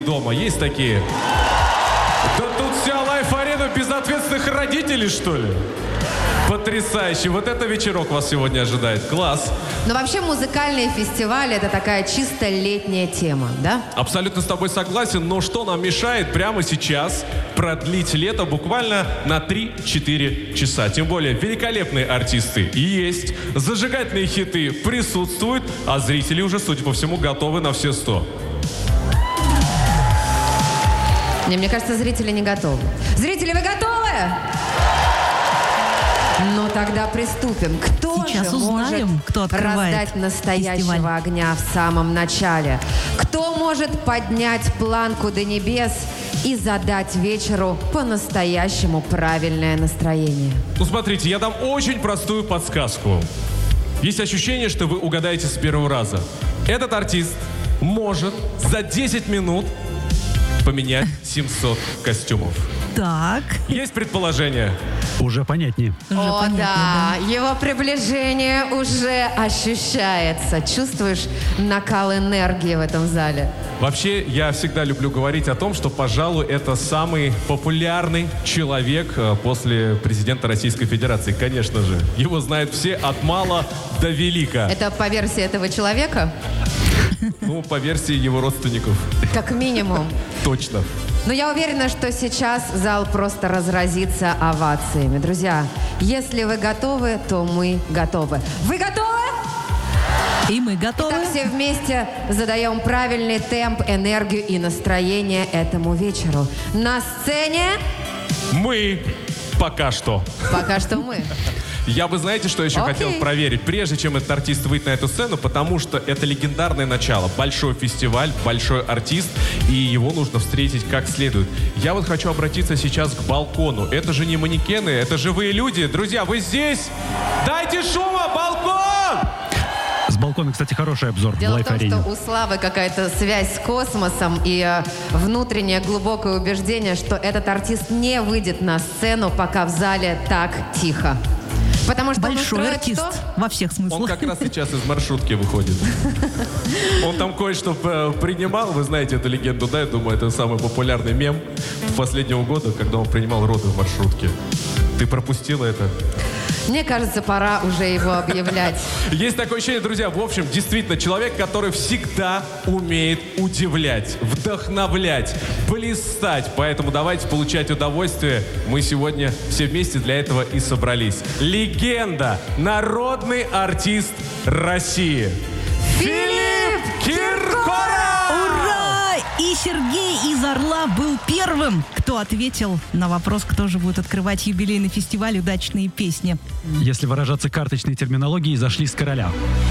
дома есть такие? Да тут вся лайф-арена безответственных родителей, что ли? Потрясающе. Вот это вечерок вас сегодня ожидает. Класс. Но вообще музыкальные фестивали — это такая чисто летняя тема, да? Абсолютно с тобой согласен, но что нам мешает прямо сейчас продлить лето буквально на 3-4 часа? Тем более великолепные артисты есть, зажигательные хиты присутствуют, а зрители уже, судя по всему, готовы на все 100. Мне кажется, зрители не готовы. Зрители, вы готовы? Ну, тогда приступим. Кто Сейчас же узнаем, может кто открывает раздать настоящего фестиваль. огня в самом начале? Кто может поднять планку до небес и задать вечеру по-настоящему правильное настроение? Ну, смотрите, я дам очень простую подсказку. Есть ощущение, что вы угадаете с первого раза. Этот артист может за 10 минут поменять 700 костюмов. Так. Есть предположение? Уже понятнее. О, понятно, да, его приближение уже ощущается. Чувствуешь накал энергии в этом зале? Вообще, я всегда люблю говорить о том, что, пожалуй, это самый популярный человек после президента Российской Федерации. Конечно же. Его знают все от мала до велика. Это по версии этого человека? Ну, по версии его родственников. Как минимум. Точно. Но я уверена, что сейчас зал просто разразится овациями. Друзья, если вы готовы, то мы готовы. Вы готовы? И мы готовы. Итак, все вместе задаем правильный темп, энергию и настроение этому вечеру. На сцене... Мы пока что. Пока что мы. Я бы, знаете, что еще Окей. хотел проверить, прежде чем этот артист выйдет на эту сцену, потому что это легендарное начало. Большой фестиваль, большой артист, и его нужно встретить как следует. Я вот хочу обратиться сейчас к балкону. Это же не манекены, это живые люди. Друзья, вы здесь? Дайте шума, балкон! С балкона, кстати, хороший обзор в Дело в том, лайф-арене. что у Славы какая-то связь с космосом и внутреннее глубокое убеждение, что этот артист не выйдет на сцену, пока в зале так тихо. Потому что Большой он устроит артист что? во всех смыслах. Он как раз сейчас из маршрутки выходит. Он там кое-что принимал, вы знаете эту легенду, да? Я думаю, это самый популярный мем последнего года, когда он принимал роды в маршрутке. Ты пропустила это? Мне кажется, пора уже его объявлять. Есть такое ощущение, друзья, в общем, действительно, человек, который всегда умеет удивлять, вдохновлять, блистать. Поэтому давайте получать удовольствие. Мы сегодня все вместе для этого и собрались. Легенда, народный артист России. Филипп Киркоров! Ура! И Сергей из Орла был первым, кто ответил на вопрос, кто же будет открывать юбилейный фестиваль «Удачные песни». Если выражаться карточной терминологией, зашли с короля.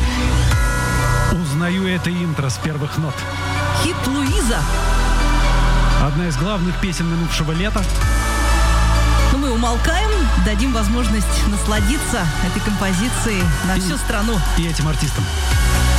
Узнаю это интро с первых нот. Хит Луиза. Одна из главных песен минувшего лета. Но мы умолкаем, дадим возможность насладиться этой композицией на всю страну. И этим артистам.